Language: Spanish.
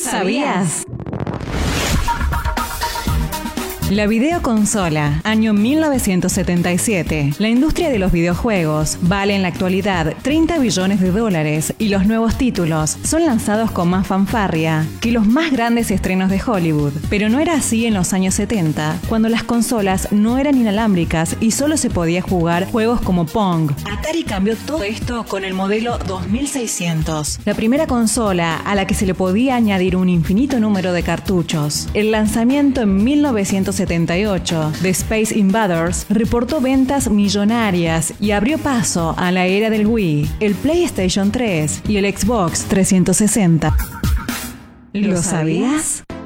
sabías? La videoconsola, año 1977. La industria de los videojuegos vale en la actualidad 30 billones de dólares y los nuevos títulos son lanzados con más fanfarria que los más grandes estrenos de Hollywood. Pero no era así en los años 70, cuando las consolas no eran inalámbricas y solo se podía jugar juegos como Pong. Atari cambió todo esto con el modelo 2600, la primera consola a la que se le podía añadir un infinito número de cartuchos. El lanzamiento en 1978 de Space Invaders reportó ventas millonarias y abrió paso a la era del Wii, el PlayStation 3 y el Xbox 360. ¿Lo sabías?